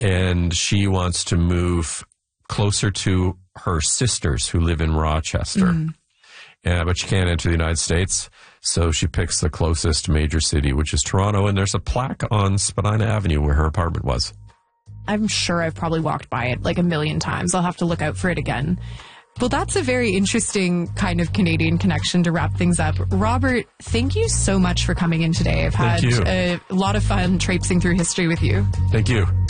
and she wants to move closer to her sisters who live in Rochester. But she can't enter the United States, so she picks the closest major city, which is Toronto, and there's a plaque on Spadina Avenue where her apartment was. I'm sure I've probably walked by it like a million times. I'll have to look out for it again. Well, that's a very interesting kind of Canadian connection to wrap things up. Robert, thank you so much for coming in today. I've had a lot of fun traipsing through history with you. Thank you.